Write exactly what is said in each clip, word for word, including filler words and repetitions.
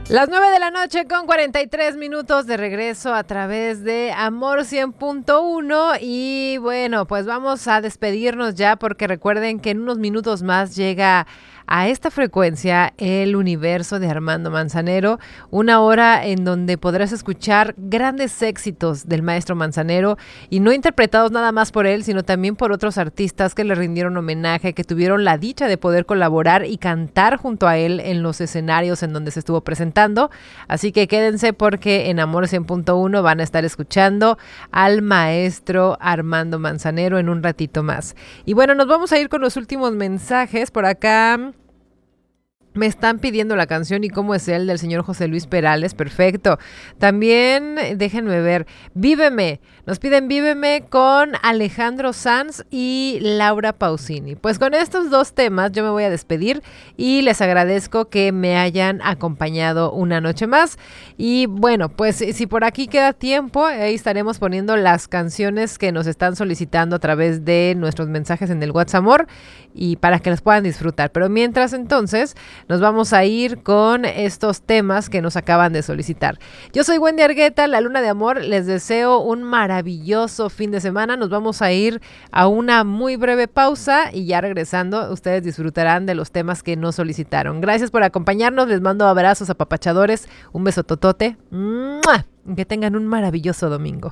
Las nueve de la noche con cuarenta y tres minutos de regreso a través de Amor cien punto uno y bueno, pues vamos a despedirnos ya porque recuerden que en unos minutos más llega a esta frecuencia el universo de Armando Manzanero, una hora en donde podrás escuchar grandes éxitos del maestro Manzanero y no interpretados nada más por él, sino también por otros artistas que le rindieron homenaje, que tuvieron la dicha de poder colaborar y cantar junto a él en los escenarios en donde se estuvo presentando. Así que quédense porque en Amor cien punto uno van a estar escuchando al maestro Armando Manzanero en un ratito más. Y bueno, nos vamos a ir con los últimos mensajes por acá. Me están pidiendo la canción ¿Y cómo es él? Del señor José Luis Perales, perfecto. También, déjenme ver, Víveme, nos piden Víveme con Alejandro Sanz y Laura Pausini. Pues con estos dos temas yo me voy a despedir y les agradezco que me hayan acompañado una noche más. Y bueno, pues si por aquí queda tiempo, ahí estaremos poniendo las canciones que nos están solicitando a través de nuestros mensajes en el WhatsApp Amor y para que las puedan disfrutar. Pero mientras entonces nos vamos a ir con estos temas que nos acaban de solicitar. Yo soy Wendy Argueta, la Luna de Amor. Les deseo un maravilloso fin de semana. Nos vamos a ir a una muy breve pausa y ya regresando, ustedes disfrutarán de los temas que nos solicitaron. Gracias por acompañarnos. Les mando abrazos apapachadores. Un beso totote. ¡Mua! Que tengan un maravilloso domingo.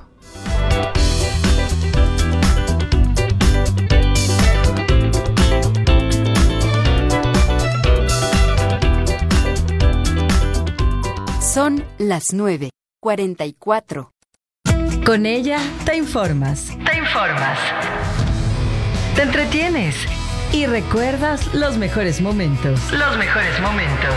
Son las nueve, cuarenta y cuatro. Con ella te informas. Te informas. Te entretienes. Y recuerdas los mejores momentos. Los mejores momentos.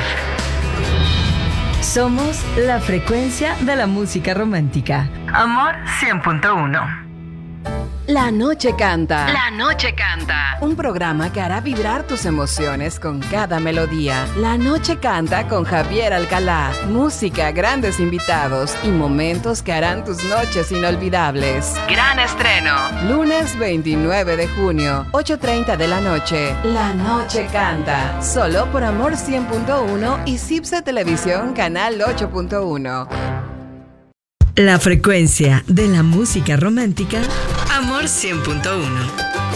Somos la frecuencia de la música romántica. Amor cien punto uno. La noche canta. La noche canta. Un programa que hará vibrar tus emociones con cada melodía. La noche canta con Javier Alcalá. Música, grandes invitados y momentos que harán tus noches inolvidables. Gran estreno. Lunes veintinueve de junio, ocho treinta de la noche. La noche canta. Solo por Amor cien punto uno y Cipse Televisión Canal ocho punto uno. La frecuencia de la música romántica. Amor cien punto uno.